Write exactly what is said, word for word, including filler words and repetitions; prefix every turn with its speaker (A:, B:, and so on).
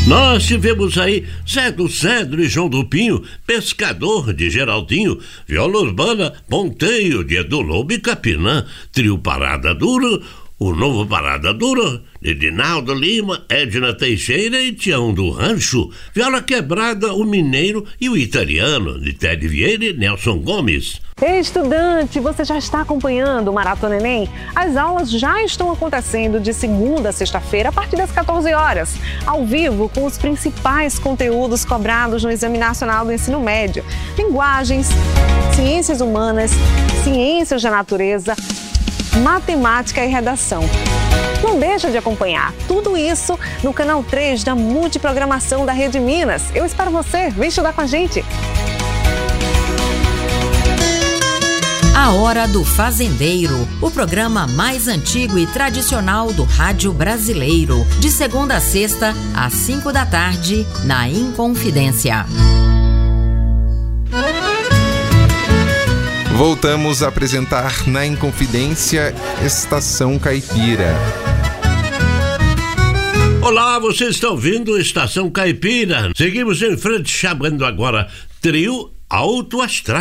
A: Nós tivemos aí Zé do Cedro e João do Pinho, Pescador de Geraldinho, Viola Urbana, Ponteio de Edu Lobo e Capinã, Trio Parada Dura, o novo Parada Dura, de Dinaldo Lima, Edna Teixeira e Tião do Rancho, Viola Quebrada, o Mineiro e o Italiano, de Ted Vieira e Nelson Gomes.
B: Estudante, você já está acompanhando o Maratona Enem? As aulas já estão acontecendo de segunda a sexta-feira a partir das quatorze horas, ao vivo com os principais conteúdos cobrados no Exame Nacional do Ensino Médio: linguagens, ciências humanas, ciências da natureza, matemática e redação. Não deixa de acompanhar tudo isso no canal três da Multiprogramação da Rede Minas. Eu espero você, vem estudar com a gente!
C: A Hora do Fazendeiro, o programa mais antigo e tradicional do rádio brasileiro. De segunda a sexta, às cinco da tarde, na Inconfidência.
D: Voltamos a apresentar na Inconfidência Estação Caipira.
A: Olá, vocês estão ouvindo Estação Caipira. Seguimos em frente, chamando agora Trio Alto Astral.